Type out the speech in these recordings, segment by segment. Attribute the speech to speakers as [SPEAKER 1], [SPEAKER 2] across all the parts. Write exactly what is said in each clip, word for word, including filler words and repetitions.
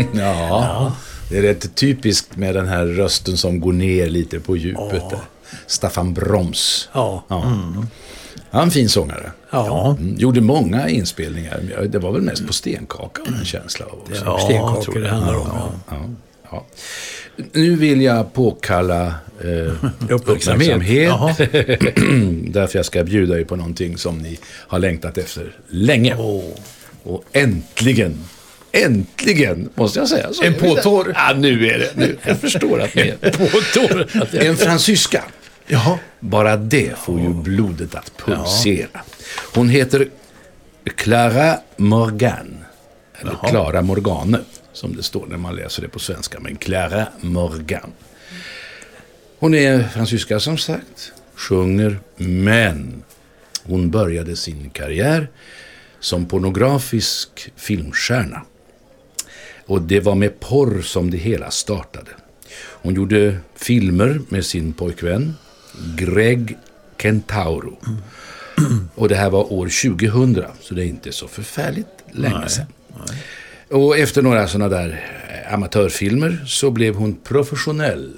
[SPEAKER 1] Ja, ja, det är rätt typiskt med den här rösten som går ner lite på djupet. Ja. Staffan Broms.
[SPEAKER 2] Ja.
[SPEAKER 1] Ja. Mm. Han är en fin sångare.
[SPEAKER 2] Ja.
[SPEAKER 1] Mm. Gjorde många inspelningar. Det var väl mest på Stenkaka, en känsla av också.
[SPEAKER 2] Ja, Stenkaka tror jag det handlar om.
[SPEAKER 1] Ja, ja, ja. Nu vill jag påkalla eh, uppmärksamhet. Därför jag ska bjuda er på någonting som ni har längtat efter länge.
[SPEAKER 2] Oh.
[SPEAKER 1] Och äntligen, äntligen måste jag säga. Så
[SPEAKER 2] en påtår.
[SPEAKER 1] Ja, nu är det. Nu. Jag förstår att ni är påtår. En fransyska.
[SPEAKER 2] Jaha.
[SPEAKER 1] Bara det får ju blodet att pulsera. Ja. Hon heter Clara Morgan. Eller Jaha. Clara Morgane, som det står när man läser det på svenska. Men Clara Morgan. Hon är fransyska som sagt. Sjunger, men hon började sin karriär som pornografisk filmstjärna. Och det var med porr som det hela startade. Hon gjorde filmer med sin pojkvän Greg Kentauro. Mm. Och det här var år tjugohundra, så det är inte så förfärligt länge nej, sedan. Nej. Och efter några sådana där amatörfilmer så blev hon professionell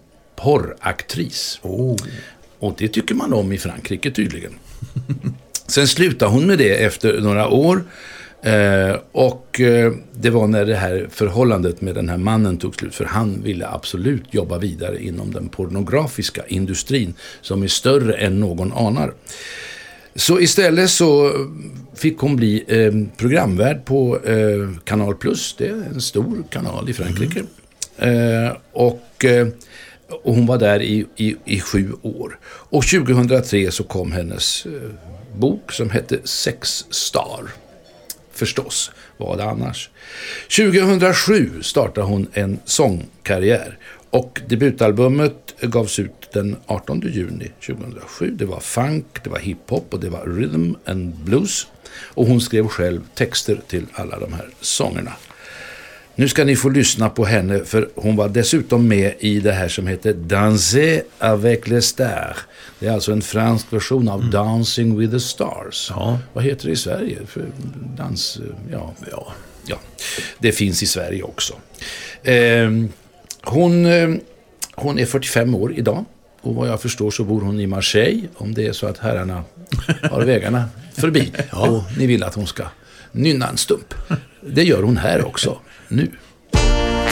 [SPEAKER 1] porraktris.
[SPEAKER 2] Oh.
[SPEAKER 1] Och det tycker man om i Frankrike tydligen. Sen slutade hon med det efter några år. Eh, och eh, det var när det här förhållandet med den här mannen tog slut, för han ville absolut jobba vidare inom den pornografiska industrin som är större än någon anar. Så istället så fick hon bli eh, programvärd på eh, Kanal Plus. Det är en stor kanal i Frankrike. Mm. Eh, och, eh, och hon var där i, i, i sju år. Och tjugohundratre så kom hennes eh, bok som hette Sex Star. Förstås, vad det annars. tjugohundrasju startade hon en sångkarriär. Och debutalbumet gavs ut den artonde juni tjugohundrasju. Det var funk, det var hiphop och det var rhythm and blues. Och hon skrev själv texter till alla de här sångerna. Nu ska ni få lyssna på henne, för hon var dessutom med i det här som heter Danser avec les stars. Det är alltså en fransk version av mm. Dancing with the Stars. Ja. Vad heter det i Sverige? För dans, ja, ja, ja. Det finns i Sverige också. Eh, hon, eh, hon är fyrtiofem år idag. Och vad jag förstår så bor hon i Marseille. Om det är så att herrarna har vägarna förbi. Ja. Och ni vill att hon ska nynna en stump. Det gör hon här också. Nu.